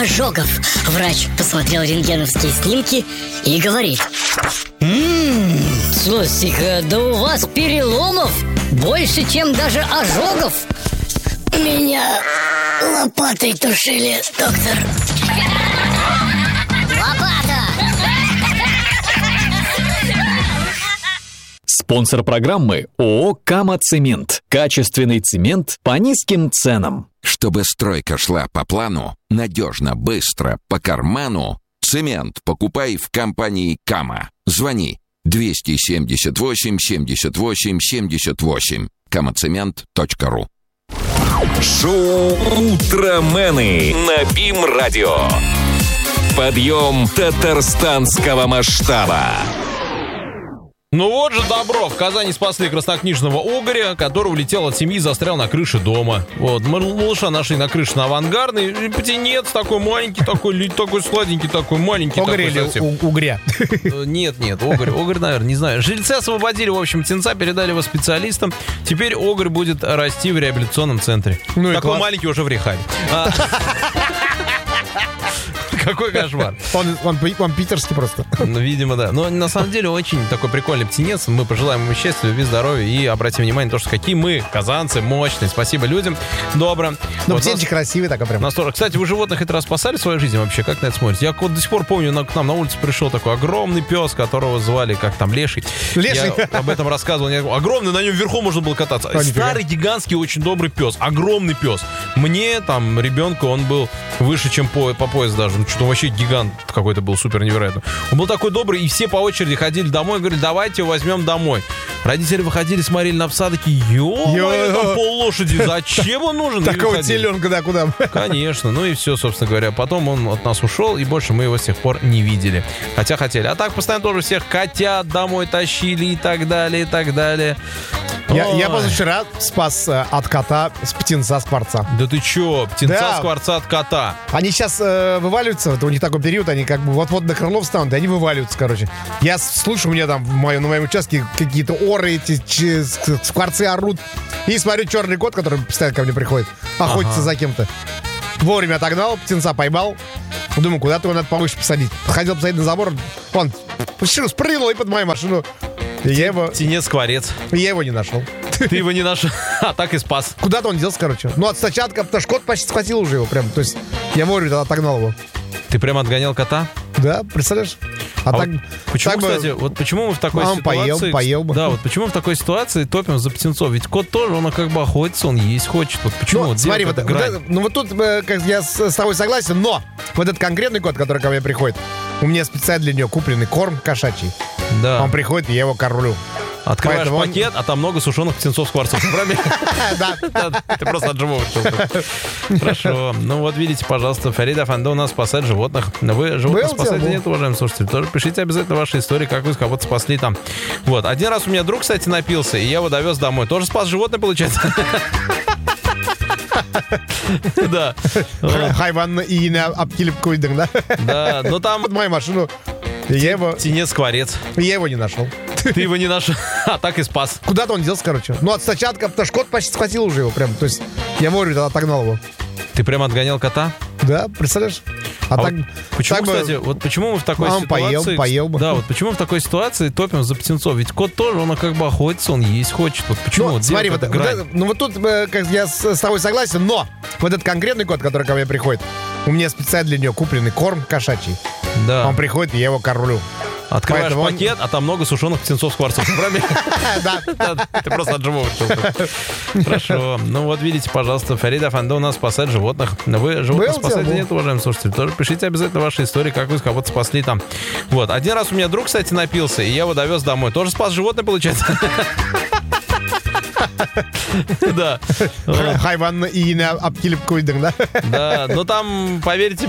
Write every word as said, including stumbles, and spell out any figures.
ожогов. Врач посмотрел рентгеновские снимки и говорит: Ммм, слушайте-ка, да у вас переломов больше, чем даже ожогов. Меня лопатой тушили, доктор. Лопата! Спонсор программы ООО «Кама-Цемент». Качественный цемент по низким ценам. Чтобы стройка шла по плану, надежно, быстро, по карману, цемент покупай в компании «Кама». Звони двести семьдесят восемь семьдесят восемь семьдесят восемь. камацемент точка ру. Шоу «Утромены» на БИМ-радио. Подъем татарстанского масштаба. Ну вот же добро. В Казани спасли краснокнижного угоря, который улетел от семьи и застрял на крыше дома. Вот, малыша нашли на крыше на Авангардной. Птенец такой маленький, такой, такой сладенький, такой маленький. Угорь или у- угря? Нет, нет, угорь, угорь, наверное, не знаю. Жильцы освободили, в общем, птенца, передали его специалистам. Теперь угорь будет расти в реабилитационном центре. Ну и такой класс. маленький уже в рехабе. А. Какой кошмар. Он, он, он питерский просто. Ну, видимо, да. Но на самом деле очень такой прикольный птенец. Мы пожелаем ему счастья, любви, здоровья и обратим внимание на то, что какие мы, казанцы, мощные. Спасибо людям. Добро. Ну, Вот птенчик нас- красивый такой прям. нас тоже. Кстати, вы животных хоть раз спасали в своей жизни вообще? Как на это смотрите? Я вот до сих пор помню, на- к нам на улице пришел такой огромный пес, которого звали как там Леший. Леший? Я об этом рассказывал. Я- Огромный, на нем вверху можно было кататься. А, нифига. Старый, гигантский, очень добрый пес. Огромный пес. Мне, там, ребенку, он был выше, чем по, по пояс даже. Ну, что-то вообще гигант какой-то был, супер невероятный. Он был такой добрый, и все по очереди ходили домой, говорили, давайте его возьмем домой. Родители выходили, смотрели на пса, такие, ё-моё, там поллошади, зачем он нужен? И Такого выходили. теленка, да, куда? Конечно, ну и все, собственно говоря. Потом он от нас ушел, и больше мы его с тех пор не видели. Хотя хотели. А так постоянно тоже всех котят домой тащили и так далее, и так далее. Я, я Ой. позавчера спас э, от кота с птенца Скворца. Да ты чё, птенца Да. Скворца от кота. Они сейчас э, вываливаются, это у них такой период, они как бы вот-вот на крыло встанут, и они вываливаются, короче. Я с- слушаю, у меня там в моем, на моем участке какие-то оры, эти ч- с- скворцы орут. И смотрю, черный кот, который постоянно ко мне приходит, охотится Ага. за кем-то. Вовремя отогнал, птенца поймал. Думаю, куда-то его надо повыше посадить. Подходил посадить на забор, он шил, спрыгнул и под мою машину. И я его, Птенец Скворец. и я его не нашел. Ты его не нашел, а так и спас. Куда-то он делся, короче. Ну, от стачатка, потому что кот почти схватил уже его прям. То есть я вовремя отогнал его. Ты прям отгонял кота? Да, представляешь? А, А так, вот почему, так бы- кстати, вот почему мы в такой А он ситуации... поел, поел бы. Да, вот почему в такой ситуации топим за птенцов? Ведь кот тоже, он как бы охотится, он есть хочет. Вот почему? Ну, Вот смотри, где вот, эта вот грань? это- ну вот тут э, как я с, с тобой согласен, но вот этот конкретный кот, который ко мне приходит, у меня специально для нее купленный корм кошачий. Да. Он приходит, и я его кормлю. Открываешь поэтому он- пакет, а там много сушеных птенцов Скворцов. Правильно? Да. Ты просто от живого чувствуешь. Хорошо. Ну вот видите, пожалуйста, Фарид Афанды у нас спасает животных. Вы животных Был спасаете? тебя, Нет, уважаемые слушатели. Тоже пишите обязательно ваши истории, как вы кого-то спасли там. Вот. Один раз у меня друг, кстати, напился, и я его довез домой. Тоже спас животное, получается? Да. Хайван и не обкилип койдың, да? Да, но там Под мою машину. И я его, птенец Скворец. и я его не нашел. Ты его не нашел, а так и спас. Куда-то он делся, короче. Ну, от стачатка, потому что кот почти схватил уже его прям. То есть я вовремя отогнал его. Ты прям отгонял кота? Да, представляешь? А, А так, вот почему, так бы- кстати, вот почему мы в такой А он ситуации... поел, поел бы. Да, вот почему в такой ситуации топим за птенцов? Ведь кот тоже, он как бы охотится, он есть хочет. Вот почему? Ну, Вот где смотри, вот вот, эта вот грань? это- ну вот тут э, как я с, с тобой согласен, но вот этот конкретный кот, который ко мне приходит, у меня специально для нее купленный корм кошачий. Да. Он приходит, и я его кормлю. Открываешь поэтому он- пакет, а там много сушеных птенцов Скворцов. Правильно? Да. Ты просто от живого чувствуешь. Хорошо. Ну вот видите, пожалуйста, Фарид Афанды у нас спасает животных. Вы животных Был тебя, спасаете? был. Нет, уважаемые слушатели. Тоже пишите обязательно ваши истории, как вы кого-то спасли там. Вот. Один раз у меня друг, кстати, напился, и я его довез домой. Тоже спас животное, получается? Да. Хайван и не обкилип койдың, да? Да, но там, поверьте